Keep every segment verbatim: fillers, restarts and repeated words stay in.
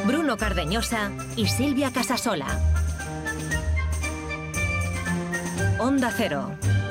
Bruno Cardeñosa y Silvia Casasola. Onda Cero.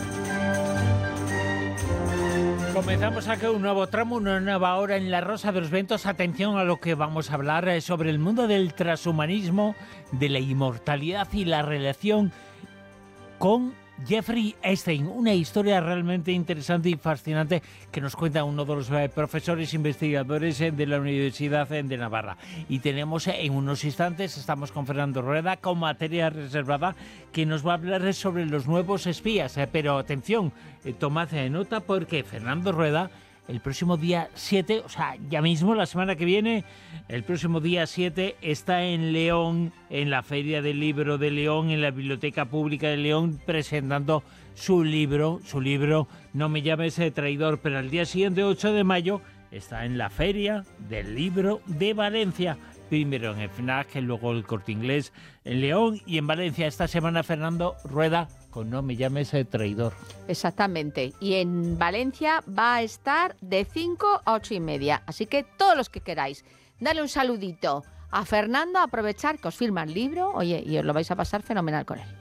Comenzamos aquí un nuevo tramo, una nueva hora en La Rosa de los Vientos. Atención a lo que vamos a hablar sobre el mundo del transhumanismo, de la inmortalidad y la relación con Jeffrey Epstein. Una historia realmente interesante y fascinante que nos cuenta uno de los eh, profesores investigadores eh, de la Universidad eh, de Navarra. Y tenemos eh, en unos instantes, estamos con Fernando Rueda, con materia reservada, que nos va a hablar sobre los nuevos espías. Eh, pero atención, eh, tomad eh, nota porque Fernando Rueda, el próximo día siete, o sea, ya mismo, la semana que viene, el próximo día siete, está en León, en la Feria del Libro de León, en la Biblioteca Pública de León, presentando su libro, su libro No me llames traidor, pero al día siguiente, ocho de mayo, está en la Feria del Libro de Valencia. Primero en el FNAC, luego el Corte Inglés en León y en Valencia. Esta semana Fernando Rueda con No me llames traidor. Exactamente. Y en Valencia va a estar de cinco a ocho y media. Así que todos los que queráis, dale un saludito a Fernando, aprovechar que os firma el libro, oye, y os lo vais a pasar fenomenal con él.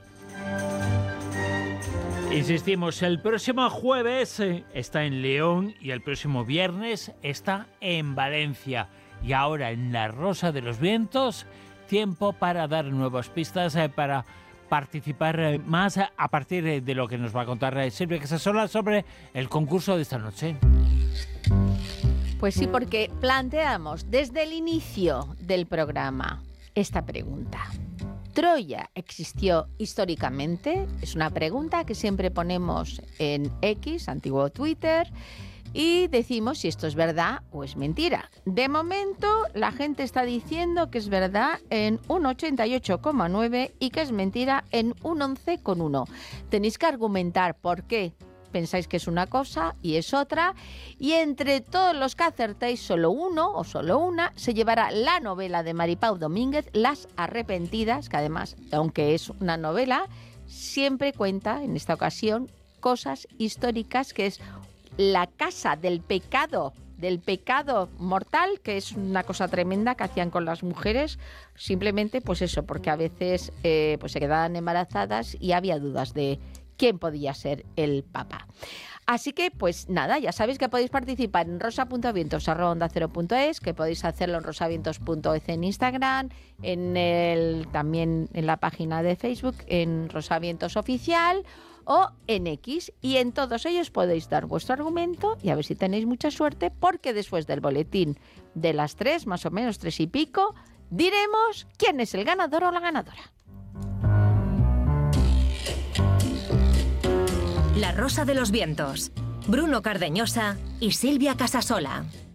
Insistimos, el próximo jueves está en León y el próximo viernes está en Valencia. Y ahora en La Rosa de los Vientos, tiempo para dar nuevas pistas, eh, para participar eh, más eh, a partir eh, de lo que nos va a contar eh, Silvia Casasola sobre el concurso de esta noche. Pues sí, porque planteamos desde el inicio del programa esta pregunta. ¿Troya existió históricamente? Es una pregunta que siempre ponemos en X, antiguo Twitter, y decimos si esto es verdad o es mentira. De momento, la gente está diciendo que es verdad en un ochenta y ocho coma nueve y que es mentira en un once coma uno. Tenéis que argumentar por qué pensáis que es una cosa y es otra, y entre todos los que acertéis, solo uno o solo una se llevará la novela de Maripau Domínguez, Las Arrepentidas, que además, aunque es una novela, siempre cuenta, en esta ocasión, cosas históricas, que es la casa del pecado, del pecado mortal, que es una cosa tremenda que hacían con las mujeres, simplemente pues eso, porque a veces eh, pues se quedaban embarazadas y había dudas de quién podía ser el papa. Así que, pues nada, ya sabéis que podéis participar en rosa punto vientos arroba onda cero punto es, que podéis hacerlo en rosavientos punto es en Instagram, en el, también en la página de Facebook, en Rosavientos Oficial, o en X, y en todos ellos podéis dar vuestro argumento y a ver si tenéis mucha suerte, porque después del boletín de las tres, más o menos tres y pico, diremos quién es el ganador o la ganadora. La Rosa de los Vientos. Bruno Cardeñosa y Silvia Casasola.